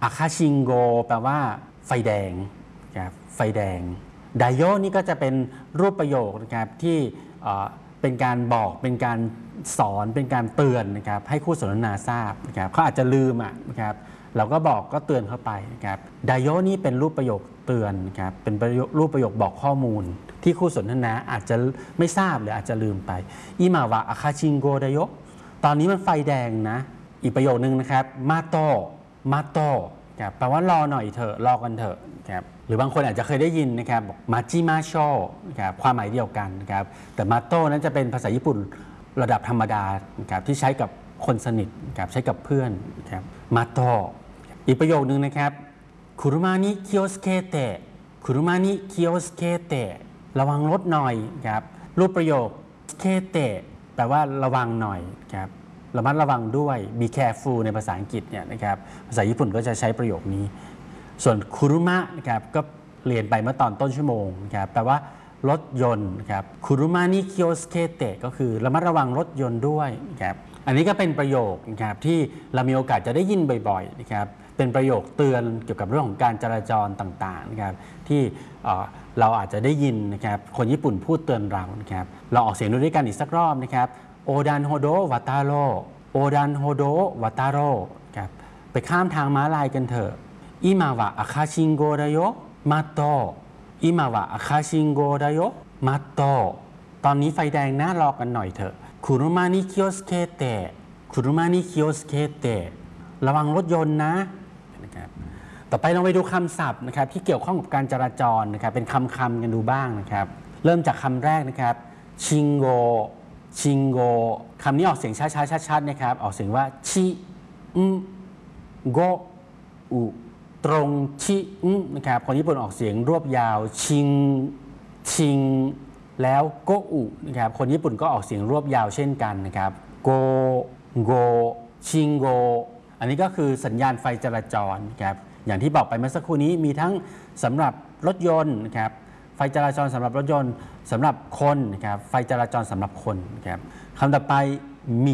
อาคาชิงโกแปลว่าไฟแดงครับไฟแดงไดโยนี่ก็จะเป็นรูปประโยคนะครับที่เป็นการบอกเป็นการสอนเป็นการเตือนนะครับให้คู่สนทนาทราบนะครับเขาอาจจะลืมนะครับเราก็บอกก็เตือนเข้าไปนะครับไดโยนี่เป็นรูปประโยคเตือนนะครับเป็นรูปประโยคบอกข้อมูลที่คู่สนทนาอาจจะไม่ทราบหรืออาจจะลืมไปอิมาวะอาคาชิงโกไดโยตอนนี้มันไฟแดงนะอีกประโยคนึงนะครับมาโตมาโตครับแปลว่ารอหน่อยเถอะรอกันเถอะครับหรือบางคนอาจจะเคยได้ยินนะครับบอกมาจิมาโชนะครับความหมายเดียวกันนะครับแต่มาโตนั้นจะเป็นภาษาญี่ปุ่นระดับธรรมดานะครับที่ใช้กับคนสนิทนะครับใช้กับเพื่อนนะครับมาโตอีกประโยคนึงนะครับคุรุมานิคิโอสเกเตะคุรุมานิคิโอสเกเตะระวังรถหน่อยครับรูปประโยคสเกเตะแปลว่าระวังหน่อยครับระมัดระวังด้วย be careful ในภาษาอังกฤษเนี่ยนะครับภาษาญี่ปุ่นก็จะใช้ประโยคนี้ส่วนคุรุมะนะครับก็เรียนไปเมื่อตอนต้นชั่วโมงนะครับแปลว่ารถยนต์นะครับคุรุมานิคิโอสเกเตะก็คือระมัดระวังรถยนต์ด้วยนะครับอันนี้ก็เป็นประโยคนะครับที่เรามีโอกาสจะได้ยินบ่อยๆนะครับเป็นประโยคเตือนเกี่ยวกับเรื่องของการจราจรต่างๆนะครับที่เราอาจจะได้ยินนะครับคนญี่ปุ่นพูดเตือนเรานะครับเราออกเสียงด้วยกันอีกสักรอบนะครับโอดันโฮโดวาตาโรโอดันโฮโดวาตาโรครับไปข้ามทางม้าลายกันเถอะอิมาวะอาคาชิงโกไดโยมาโตอิมาวะอาคาชิงโกไดโยมาโตตอนนี้ไฟแดงนะรอกันหน่อยเถอะคุรุมานิคิโอสเกเตะคุรุมานิคิโอสเกเตะระวังรถยนต์นะครับต่อไปเราไปดูคำศัพท์นะครับที่เกี่ยวข้องกับการจราจรนะครับเป็นคำกันดูบ้างนะครับเริ่มจากคำแรกนะครับชิงโกชิงโกคำนี้ออกเสียงช้าๆชัดๆนะครับออกเสียงว่าชิโกอุตรงชินะครับคนญี่ปุ่นออกเสียงรวบยาวชิงแล้วโกอุนะครับคนญี่ปุ่นก็ออกเสียงรวบยาวเช่นกันนะครับโกชิงโกอันนี้ก็คือสัญญาณไฟจราจรนะครับอย่างที่บอกไปเมื่อสักครู่นี้มีทั้งสำหรับรถยนต์นะครับไฟจราจรสำหรับรถยนต์สำหรับคนนะครับไฟจราจรสำหรับคนนะครับคำต่อไปมิ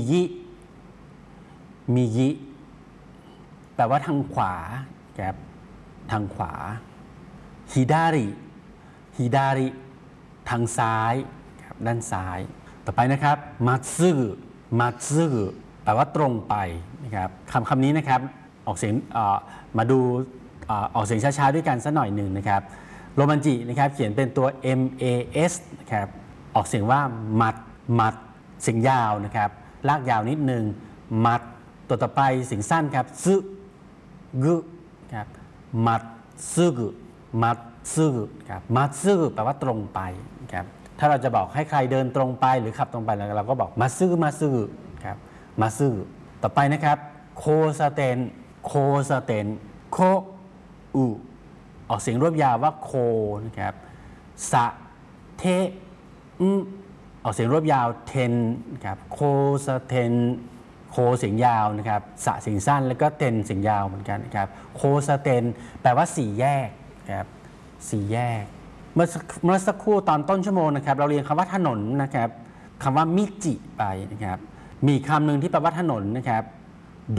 ยิแปลว่าทางขวาครับทางขวาฮิดาริทางซ้ายครับด้านซ้ายต่อไปนะครับมัตสึแปลว่าตรงไปนะครับคำนี้นะครับออกเสียงมาดูออกเสียงช้าๆด้วยกันสักหน่อยหนึ่งนะครับโรมันจินะครับเขียนเป็นตัว MAS นะครับออกเสียงว่ามัดเสียงยาวนะครับลากยาวนิดนึงมัดตัวต่อไปเสียงสั้นครับซึกุครับมัดซึกุครับมัดซึกุแปลว่าตรงไปครับถ้าเราจะบอกให้ใครเดินตรงไปหรือขับตรงไปเราก็บอกมัดซึกุครับมัดซึกุต่อไปนะครับโคสเตนโคอุออกเสียงรวบยาวว่าโคนะครับสะเทออกเสียงรวบยาวเทนครับโคสเทนโคเสียงยาวนะครับสะเสียงสั้นแล้วก็เทนเสียงยาวเหมือนกันนะครับโคสเทนแปลว่าสี่แยกครับสี่แยกเมื่อสักครู่ตอนต้นชั่วโมงนะครับเราเรียนคำว่าถนนนะครับคำว่ามิจิไปนะครับมีคำหนึ่งที่แปลว่าถนนนะครับโด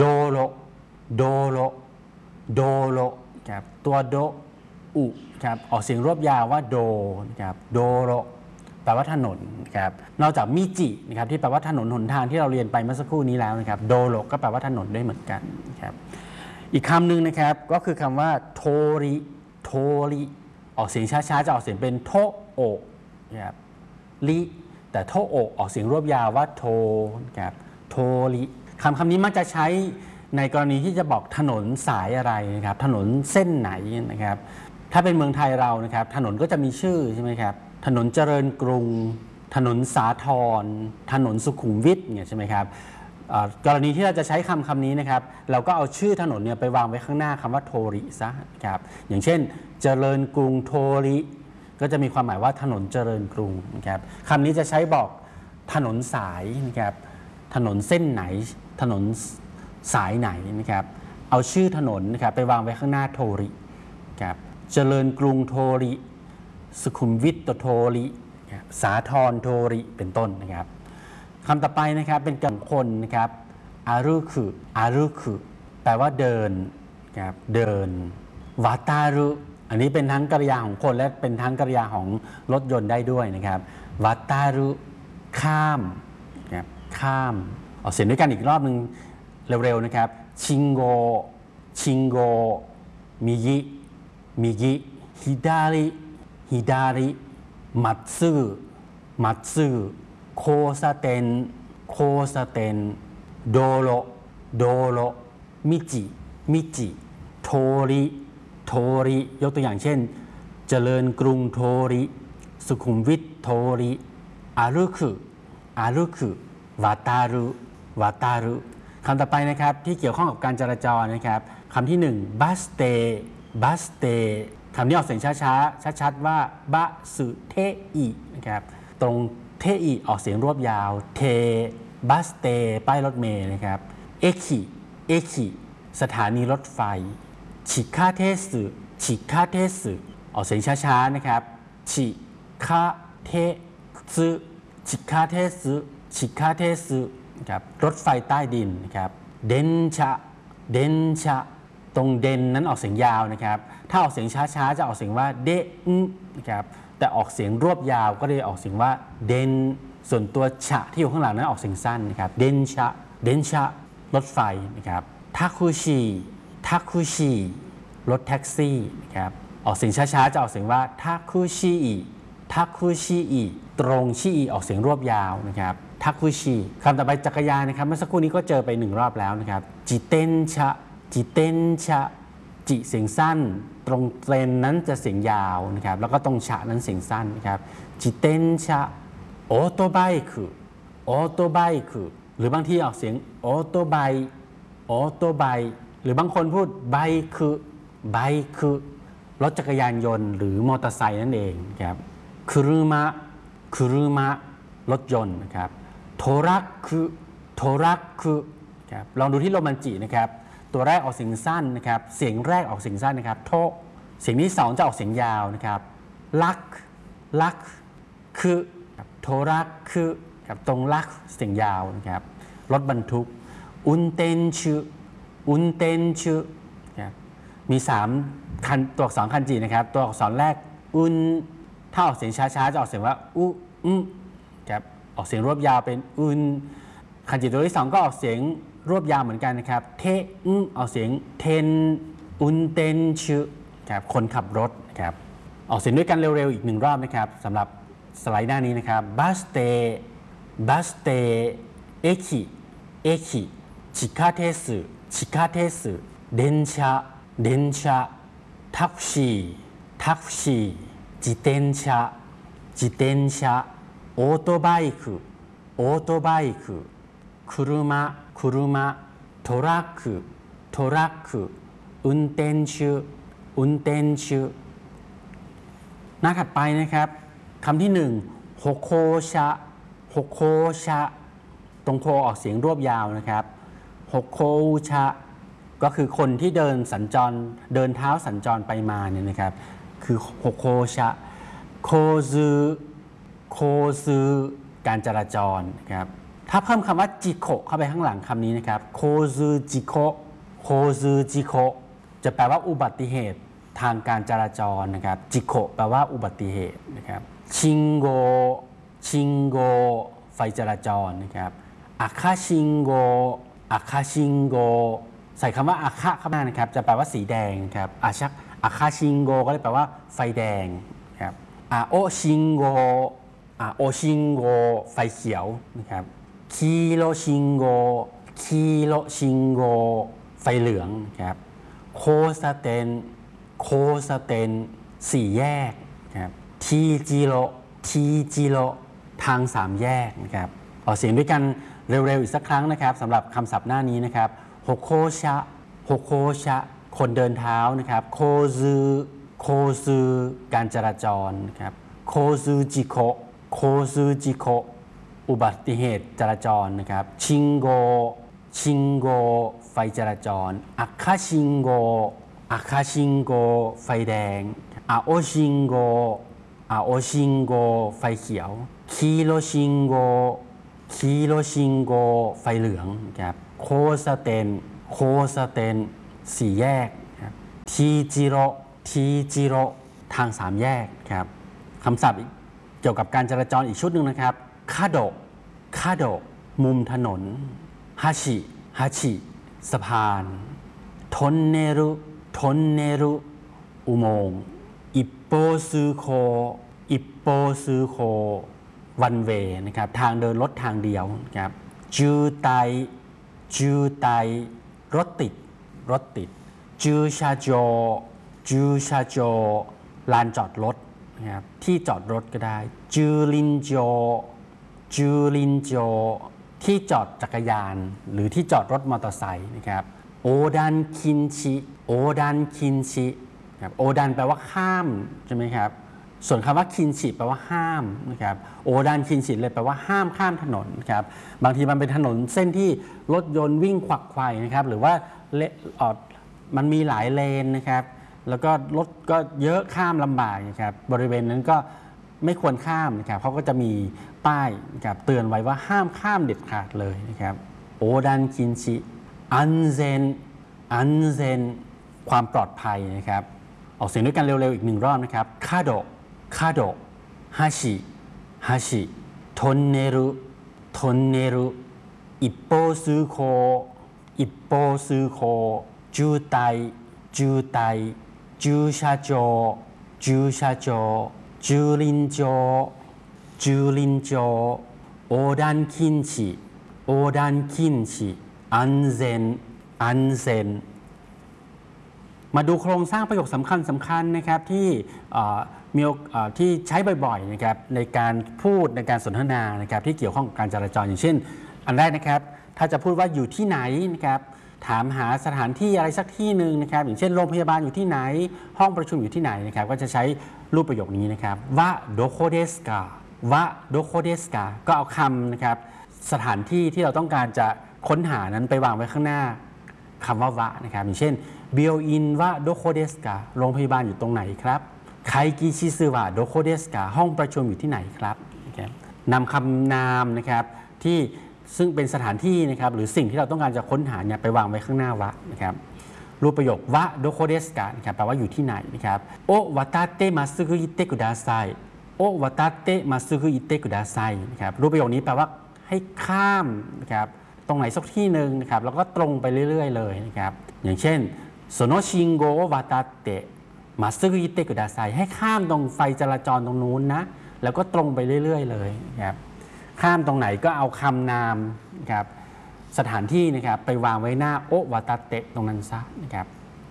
โรครับตัวโดอุครับออกเสียงรวบยาวว่าโดนะครับโดโรแปลว่าถนนครับนอกจากมิจินะครับที่แปลว่าถนนหนทางที่เราเรียนไปเมื่อสักครู่นี้แล้วนะครับโดโรก็แปลว่าถนนได้เหมือนกันครับอีกคำหนึ่งนะครับก็คือคำว่าโทริออกเสียงช้าๆจะออกเสียงเป็นโทโอครับริแต่โทโอออกเสียงรวบยาวว่าโทครับโทริคำนี้มักจะใช้ในกรณีที่จะบอกถนนสายอะไรนะครับถนนเส้นไหนนะครับถ้าเป็นเมืองไทยเรานะครับถนนก็จะมีชื่อใช่ไหมครับถนนเจริญกรุงถนนสาทรถนนสุขุมวิทเนี่ยใช่ไหมครับกรณีที่เราจะใช้คำนี้นะครับเราก็เอาชื่อถนนเนี่ยไปวางไว้ข้างหน้าคำว่าโทริซะครับอย่างเช่นเจริญกรุงโทริก็จะมีความหมายว่าถนนเจริญกรุงนะครับคำนี้จะใช้บอกถนนสายนะครับถนนเส้นไหนถนนสายไหนนะครับเอาชื่อถนนนะครับไปวางไว้ข้างหน้าโทริครับเจริญกรุงโทริสุขุมวิทโทริสาทรโทริเป็นต้นนะครับคำต่อไปนะครับเป็นกำคนนะครับอารุคุแปลว่าเดินนะครับเดินวาตารุอันนี้เป็นทั้งกริยาของคนและเป็นทั้งกริยาของรถยนต์ได้ด้วยนะครับวาตารุข้ามนะครับข้ามออกเสียงด้วยกันอีกรอบหนึ่งเร็วๆนะครับชิงโกชิงโกมิกิมิกิฮิดาริฮิดาริมัตสึมัตสึโคซาเตนโคซาเตนโดโรโดโรมิจิมิจิโทริโทริยกตัวอย่างเช่นเจริญกรุงโทริสุขุมวิทโทริอารุคุอารุคุวาตารุวาตารุคำต่อไปนะครับที่เกี่ยวข้องกับการจราจรนะครับคำที่1บัสเตบัสเตคำนี้ออกเสียงช้าๆชัดๆว่าบะสึเทอินะครับตรงเทอิออกเสียงรวบยาวเทบัสเตป้ายรถเมล์นะครับเอคิเอคิสถานีรถไฟชิคาเทสึชิคาเทสึออกเสียงช้าๆนะครับชิคาเทสึชิคาเทสึชิคาเทสึนะครับรถไฟใต้ดินนะครับเดนชะเดนชะตรงเดนนั้นออกเสียงยาวนะครับถ้าออกเสียงช้าๆจะออกเสียงว่าเดนนะครับแต่ออกเสียงรวบยาวก็เลยออกเสียงว่าเดนส่วนตัวชะที่อยู่ข้างหลังนั้นออกเสียงสั้นนะครับเดนชะเดนชะรถไฟนะครับทาคุชิทาคุชิรถแท็กซี่นะครับออกเสียงช้าๆจะออกเสียงว่าทาคุชิทาคุชิตรงชิออกเสียงรวบยาวนะครับทาคุชิคำต่อไปจักรยานนะครับเมื่อสักครู่นี้ก็เจอไป1รอบแล้วนะครับจิเตนชะจิเตนชะจิเสียงสั้นตรงเทรนนั้นจะเสียงยาวนะครับแล้วก็ตรงชะนั้นเสียงสั้นนะครับจิเตนชะโอโตไบค์โอโตไบค์หรือบางที่ออกเสียงโอโตไบโอโตไบหรือบางคนพูดไบค์ไบค์รถจักรยานยนต์หรือมอเตอร์ไซค์นั่นเองครับคุรุมะคุรุมะรถยนต์นะครับโทรักคือโทรักคือครับลองดูที่โรมันจินะครับตัวแรกออกเสียงสั้นนะครับเสียงแรกออกเสียงสั้นนะครับโทเสียงที่2จะออกเสียงยาวนะครับลักลักคือโทรักคือครับตรงลักเสียงยาวนะครับรถบรรทุกอุนเตนชุอุนเตนชุครับมี3คันตัวอักษรคันจินะครับตัวอักษรแรกอุนถ้าออกเสียงช้าๆจะออกเสียงว่าอุครับออกเสียงรวบยาวเป็นอุนคันจิตัวที่2ก็ออกเสียงรวบยาวเหมือนกันนะครับเทออกเสียงเทนอุนเตนชุครับคนขับรถครับออกเสียงด้วยกันเร็วๆอีก1รอบนะครับสำหรับสไลด์หน้านี้นะครับบัสเตบัสเตเอคิเอคิชิคาเทสึชิคาเทสึเดนชาเดนชาแท็กซี่แท็กซี่自転車自転車オートバイクオートバイク車車トラックトラック運転手運転手หน้าถัดไปนะครับคำที่1โฮโคชะโฮโคชะตรงโคออกเสียงรวบยาวนะครับโฮโคชะก็คือคนที่เดินสัญจรเดินเท้าสัญจรไปมาเนี่ยนะครับคือโฮโคชะโคซึโคซึการจราจรนะครับถ้าเพิ่มคำว่าจิโกเข้าไปข้างหลังคำนี้นะครับโคซึจิโกโคซึจิโกจะแปลว่าอุบัติเหตุทางการจราจรนะครับจิโกแปลว่าอุบัติเหตุนะครับชิงโกชิงโกไฟจราจรนะครับอาคาชิงโกอาคาชิงโกใส่คำว่าอาคาเข้ามานะครับจะแปลว่าสีแดงครับอาคาชิงโกก็เลยแปลว่าไฟแดงครับอาโอชิงโกอาโอชิงโกไฟเขียวนะครับคิโรชิงโกคิโรชิงโกไฟเหลืองครับโคสเตนโคสเตน4แยกครับทีจิโรทีจิโรทาง3แยกนะครับออกเสียงด้วยกันเร็วๆอีกสักครั้งนะครับสำหรับคำศัพท์หน้านี้นะครับโฮโคชะโฮโคชะคนเดินเท้านะครับโคซึโคซึการจราจรนะครับโคซึจิโกโคซึจิโกอุบัติเหตุจราจรนะครับชิงโกชิงโกไฟจราจรอาคาชิงโกอาคาชิงโกไฟแดงอาโอชิงโกอาโอชิงโกไฟเขียวคิโรชิงโกคิโรชิงโกไฟเหลืองครับโคสเตนโคสเตน4แยกทีจิโรทีจิโรทางสามแยกครับคำศัพท์เกี่ยวกับการจราจรอีกชุดหนึ่งนะครับคาโดคาโดมุมถนนฮาชิฮาชิสะพานทนเนรุทนเนรุอุโมงค์อิปโปซึโคอิปโปซึโควันเวนะครับทางเดินรถทางเดียวนะครับจูไตจูไตรถติดรถติดจูชาโจจูชาโจลานจอดรถนะครับที่จอดรถก็ได้จูลินโจจูลินโจที่จอดจักรยานหรือที่จอดรถมอเตอร์ไซค์นะครับโอดันคินชิโอดันคินชิครับโอดันแปลว่าข้ามใช่ไหมครับส่วนคำว่าคินชิแปลว่าห้ามนะครับโอดันคินชิเลยแปลว่าห้ามข้ามถนนครับบางทีมันเป็นถนนเส้นที่รถยนต์วิ่งขวักไขว่นะครับหรือว่ามันมีหลายเลนนะครับแล้วก็รถก็เยอะข้ามลำบากนะครับบริเวณนั้นก็ไม่ควรข้ามนะครับเขาก็จะมีป้ายนะครับเตือนไว้ว่าห้ามข้ามเด็ดขาดเลยนะครับโอดันคินชิอันเซนอันเซนความปลอดภัยนะครับออกเสียงด้วยกันเร็วๆอีกหนึ่งรอบนะครับคาโดคาโดฮาชิฮาชิทนเนรุทนเนรุอิปโปซึโคอิปโปซึโคจูไตจูไตจูชาโจจูชาโจจูลินโจจูลินโจโอดันคินชิโอดันคินชิอันเซนอันเซนมาดูโครงสร้างประโยคสำคัญนะครับที่ที่ใช้บ่อยๆนะครับในการพูดในการสนทนานะครับที่เกี่ยวข้องกับการจราจรอย่างเช่นอันแรกนะครับถ้าจะพูดว่าอยู่ที่ไหนนะครับถามหาสถานที่อะไรสักที่หนึ่งนะครับอย่างเช่นโรงพยาบาลอยู่ที่ไหนห้องประชุมอยู่ที่ไหนนะครับก็จะใช้รูปประโยคนี้นะครับวะโดโคเดสกาวะโดโคเดสกาก็เอาคำนะครับสถานที่ที่เราต้องการจะค้นหานั้นไปวางไว้ข้างหน้าคำว่าวะนะครับอย่างเช่นเบลอินวะโดโคเดสกาโรงพยาบาลอยู่ตรงไหนครับไคกิชิซึวะโดโคเดสกาห้องประชุมอยู่ที่ไหนครับนำคำนามนะครับที่ซึ่งเป็นสถานที่นะครับหรือสิ่งที่เราต้องการจะค้นหาเนี่ยไปวางไว้ข้างหน้าวะนะครับรูปประโยควะโดโคเดสกานะครับแปลว่าอยู่ที่ไหนนะครับโอวาตาเตมาซึกุอิเตกุดาไซโอวาตาเตมาซึกุอิเตกุดาไซนะครับรูปประโยคนี้แปลว่าให้ข้ามนะครับตรงไหนสักที่หนึ่งนะครับแล้วก็ตรงไปเรื่อยๆเลยนะครับอย่างเช่นโซโนชิงโกวาตาเตมาซึกุอิเตกุดาไซให้ข้ามตรงไฟจราจรตรงนู้นนะแล้วก็ตรงไปเรื่อยๆเลยนะครับข้ามตรงไหนก็เอาคำนามนะครับสถานที่นะครับไปวางไว้หน้าโอวาตาเตะตรงนั้นซะนะครับ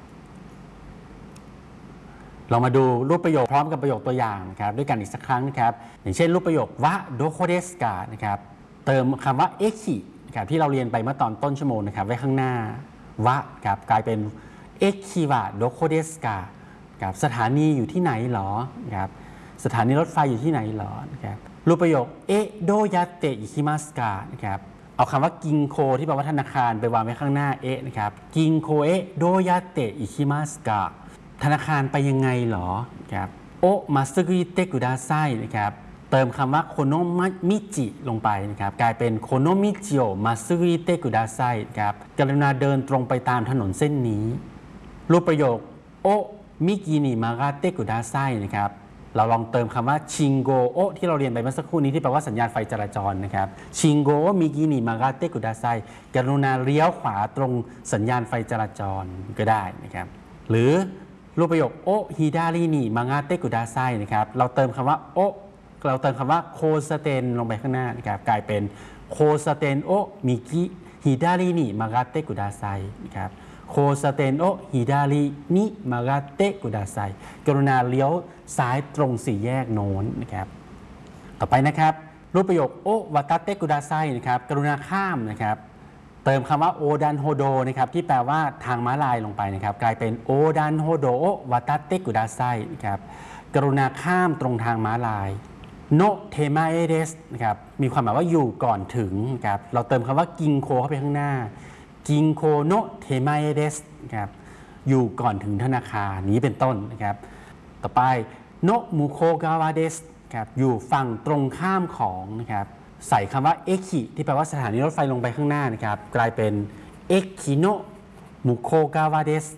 เรามาดูรูปประโยคพร้อมกับประโยคตัวอย่างนะครับด้วยกันอีกสักครั้งนะครับอย่างเช่นรูปประโยควะโดโคเดสกานะครับเติมคำว่าเอคินะครับที่เราเรียนไปเมื่อตอนต้นชั่วโมงนะครับไว้ข้างหน้าวะครับกลายเป็นเอคิวะโดโคเดสกาครับสถานีอยู่ที่ไหนหรอครับสถานีรถไฟอยู่ที่ไหนหรอนะครับรูปประโยคเอโดยาเตะอิคิมัสกานะครับเอาคำว่ากิงโคที่แปลว่าธนาคารไปวางไว้ข้างหน้าเอะนะครับกิงโคเอะโดยาเตะอิคิมัสกาธนาคารไปยังไงหรอครับโอมาซึกุอิเตกุดาไซนะครับเติมคำว่าโคโนมิจิลงไปนะครับกลายเป็นโคโนมิจิโอมาซึกุอิเตกุดาไซครับกรุณาเดินตรงไปตามถนนเส้นนี้รูปประโยคโอมิกินิมากาเตกุดาไซนะครับเราลองเติมคำว่าชิงโกโอที่เราเรียนไปเมื่อสักครู่นี้ที่แปลว่าสัญญาณไฟจราจรนะครับชิงโกโอมิกินิมากาเตกุดาไซกรุณาเลี้ยวขวาตรงสัญญาณไฟจราจรก็ได้นะครับหรือรูปประโยคโอฮิดารินิมางาเตกุดาไซนะครับเราเติมคำว่าโอเราเติมคำว่าโคสเตนลงไปข้างหน้านะครับกลายเป็นโคสเตนโอมิกิฮิดารินิมางาเตกุดาไซนะครับโคสเตนโอฮิดารินิมางาเตกุดาไซกรุณาเลี้ยวซ้ายตรงสี่แยกโน้นนะครับต่อไปนะครับรูปประโยคโอวาตาเตกุดาไซนะครับกรุณาข้ามนะครับเติมคำว่าโอดันโฮโดนะครับที่แปลว่าทางม้าลายลงไปนะครับกลายเป็นโอดันโฮโดโอวาตาเตกุดาไซนะครับกรุณาข้ามตรงทางม้าลายโนเทมาเอเดสนะครับมีความหมายว่าอยู่ก่อนถึงนะครับเราเติมคำว่ากิงโคเข้าไปข้างหน้ากิงโคโนเทมาเอเดสนะครับอยู่ก่อนถึงธนาคารนี้เป็นต้นนะครับต่อไปโนมุโคกาวาเดสครับอยู่ฝั่งตรงข้ามของนะครับใส่คำว่าเอคิที่แปลว่าสถานีรถไฟลงไปข้างหน้านะครับกลายเป็นเอคิโนมุโคกาวาเดส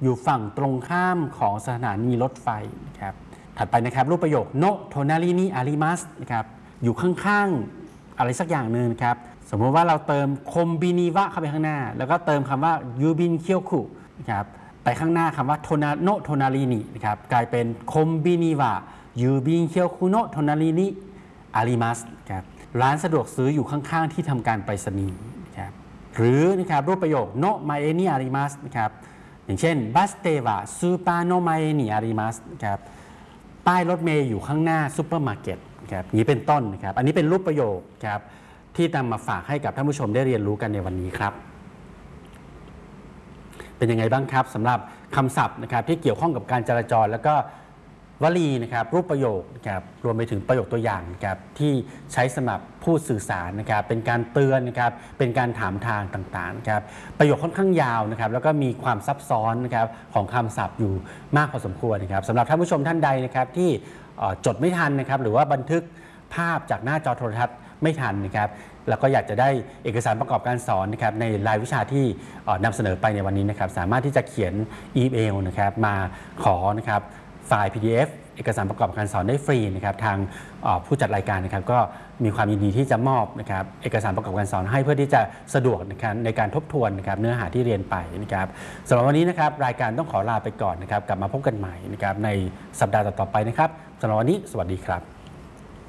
อยู่ฝั่งตรงข้ามของสถานีรถไฟนะครับถัดไปนะครับรูปประโยคโนโทนารินิอาริมัสนะครับอยู่ข้างๆอะไรสักอย่างหนึ่งครับสมมติว่าเราเติมคมบินิวะเข้าไปข้างหน้าแล้วก็เติมคำว่ายูบินเคียวคุนะครับไปข้างหน้าคำว่าโทนาโนโทนารินินะครับกลายเป็นคมบินิวะยูบินเคียวคุโนโทนารินิอาริมัสครับร้านสะดวกซื้ออยู่ข้างๆที่ทำการไปรษณีย์นะครับหรือนะครับรูปประโยคโนมาเอนิอาริมัสนะครับอย่างเช่นบัสเตวะซูปาโนมาเอนิอาริมัสนะครับป้ายรถเมย์อยู่ข้างหน้าซูเปอร์มาร์เก็ตครับนี้เป็นต้นนะครับอันนี้เป็นรูปประโยคครับที่นำมาฝากให้กับท่านผู้ชมได้เรียนรู้กันในวันนี้ครับเป็นยังไงบ้างครับสำหรับคำศัพท์นะครับที่เกี่ยวข้องกับการจราจรแล้วก็วลีนะครับรูปประโยคนะครับรวมไปถึงประโยคตัวอย่างนะครับที่ใช้สำหรับพูดสื่อสารนะครับเป็นการเตือนนะครับเป็นการถามทางต่างๆนะครับประโยคค่อนข้างยาวนะครับแล้วก็มีความซับซ้อนนะครับของคำศัพท์อยู่มากพอสมควรนะครับสำหรับท่านผู้ชมท่านใดนะครับที่จดไม่ทันนะครับหรือว่าบันทึกภาพจากหน้าจอโทรทัศน์ไม่ทันนะครับแล้วก็อยากจะได้เอกสารประกอบการสอนนะครับในรายวิชาที่นำเสนอไปในวันนี้นะครับสามารถที่จะเขียนอีเมลนะครับมาขอนะครับไฟล์ PDF เอกสารประกอบการสอนได้ฟรีนะครับทางผู้จัดรายการนะครับก็มีความยินดีที่จะมอบนะครับเอกสารประกอบการสอนให้เพื่อที่จะสะดวกนะครับในการทบทวนนะครับเนื้อหาที่เรียนไปนะครับสำหรับวันนี้นะครับรายการต้องขอลาไปก่อนนะครับกลับมาพบกันใหม่นะครับในสัปดาห์ต่อๆไปนะครับสำหรับวันนี้สวัสดีครับ